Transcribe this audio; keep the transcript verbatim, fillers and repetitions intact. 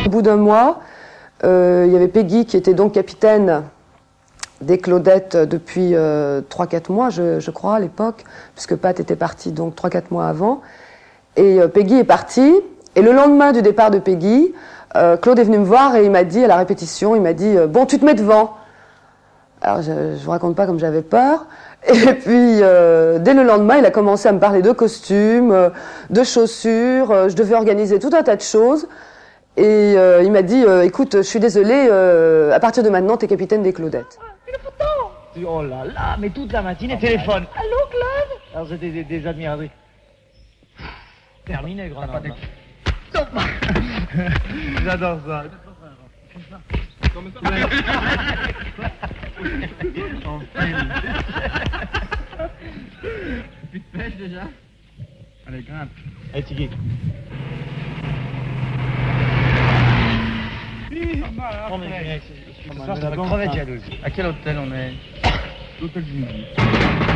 Au bout d'un mois, euh, il y avait Peggy qui était donc capitaine des Claudettes depuis euh, trois quatre mois, je, je crois, à l'époque, puisque Pat était parti donc trois quatre mois avant. Et euh, Peggy est partie. Et le lendemain du départ de Peggy, euh, Claude est venu me voir et il m'a dit, à la répétition, il m'a dit euh, « Bon, tu te mets devant ». Alors, je ne vous raconte pas comme j'avais peur. Et puis, euh, dès le lendemain, il a commencé à me parler de costumes, euh, de chaussures. Euh, je devais organiser tout un tas de choses. Et euh, il m'a dit euh, « Écoute, je suis désolé, euh, à partir de maintenant, tu es capitaine des Claudettes. » Une photo. Oh là là, mais toute la matinée, oh, téléphone. Allô, Claude? Alors, j'étais des, des admiratrices. Terminé, Grenade. J'adore ça. Comme ça. Plus de pêche déjà. Allez, grimpe. Allez, Tigui. Oh, mais, ce soir, ça va crever de jalousie. À quel hôtel on est? L'hôtel du Midi.